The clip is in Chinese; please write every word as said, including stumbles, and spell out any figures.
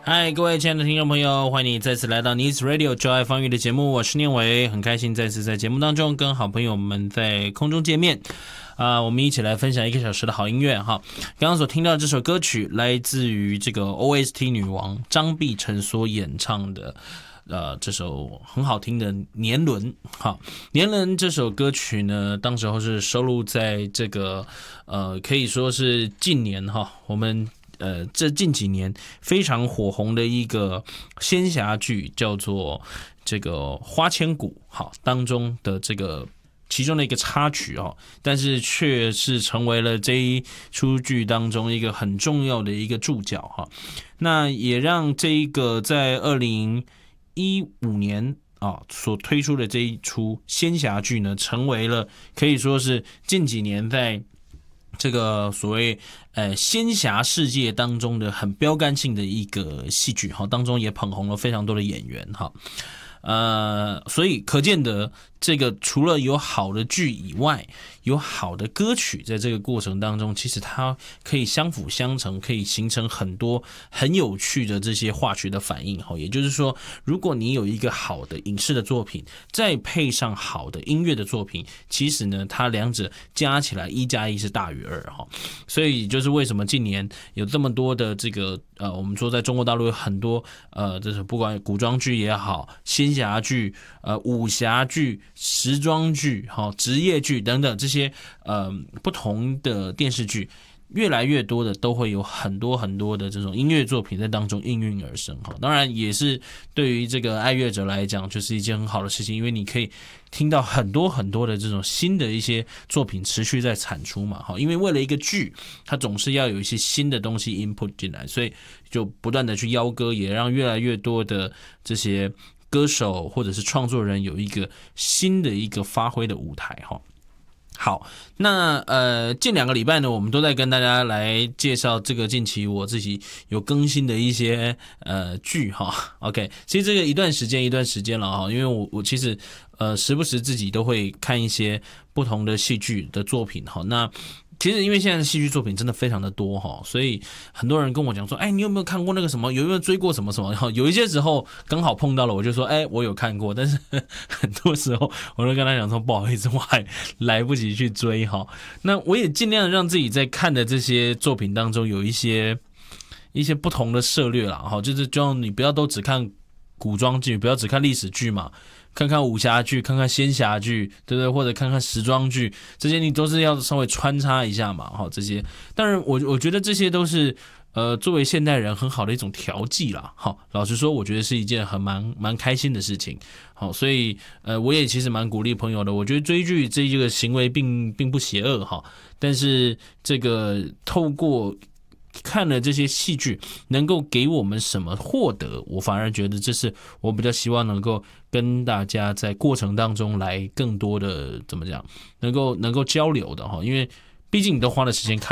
嗨，各位亲爱的听众朋友，欢迎你再次来到 News Radio 就爱方域的节目，我是念伟，很开心再次在节目当中跟好朋友们在空中见面。啊、呃，我们一起来分享一个小时的好音乐哈。刚刚所听到的这首歌曲来自于这个 O S T 女王张碧晨所演唱的。呃，这首很好听的《年轮》哈，《年轮》这首歌曲呢，当时候是收录在这个呃，可以说是近年哈，我们呃这近几年非常火红的一个仙侠剧，叫做这个《花千骨》好当中的这个其中的一个插曲哦，但是却是成为了这一出剧当中一个很重要的一个注脚哈。那也让这一个在二零一五年啊所推出的这一出仙侠剧呢，成为了可以说是近几年在这个所谓呃仙侠世界当中的很标杆性的一个戏剧哈，当中也捧红了非常多的演员哈。呃，所以可见得这个除了有好的剧以外，有好的歌曲，在这个过程当中，其实它可以相辅相成，可以形成很多很有趣的这些化学的反应。也就是说，如果你有一个好的影视的作品，再配上好的音乐的作品，其实呢，它两者加起来一加一是大于二哈。所以就是为什么近年有这么多的这个呃，我们说在中国大陆有很多呃，就是不管古装剧也好，仙侠剧、呃武侠剧、时装剧、哈职业剧等等这些呃不同的电视剧，越来越多的都会有很多很多的这种音乐作品在当中应运而生哈。当然也是对于这个爱乐者来讲，就是一件很好的事情，因为你可以听到很多很多的这种新的一些作品持续在产出嘛哈。因为为了一个剧，它总是要有一些新的东西 input 进来，所以就不断的去邀歌，也让越来越多的这些歌手或者是创作人有一个新的一个发挥的舞台哈。好，那呃，近两个礼拜呢，我们都在跟大家来介绍这个近期我自己有更新的一些呃剧哈。OK， 其实这个一段时间一段时间了哈，因为我我其实呃时不时自己都会看一些不同的戏剧的作品哈。那其实因为现在的戏剧作品真的非常的多哈，所以很多人跟我讲说，哎，你有没有看过那个什么？有没有追过什么什么？有一些时候刚好碰到了，我就说，哎，我有看过，但是很多时候我都跟他讲说，不好意思，我还来不及去追哈。那我也尽量让自己在看的这些作品当中有一些一些不同的涉略啦哈，就是就让你不要都只看古装剧，不要只看历史剧嘛。看看武侠剧，看看仙侠剧，对不对？或者看看时装剧，这些你都是要稍微穿插一下嘛，哈，这些。当然我，我我觉得这些都是呃，作为现代人很好的一种调剂啦，哈。老实说，我觉得是一件很蛮蛮开心的事情，好，所以呃，我也其实蛮鼓励朋友的。我觉得追剧这一个行为并并不邪恶哈，但是这个透过看了这些戏剧能够给我们什么获得，我反而觉得这是我比较希望能够跟大家在过程当中来更多的怎么讲，能够能够交流的哈，因为毕竟你都花了时间看。